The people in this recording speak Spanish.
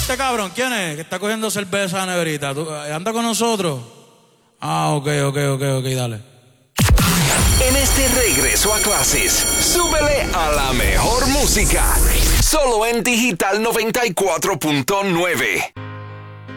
este cabrón, ¿quién es? Que está cogiendo cerveza en la neverita. ¿Anda con nosotros? Ah, ok, dale. En este regreso a clases, súbele a la mejor música. Solo en Digital 94.9.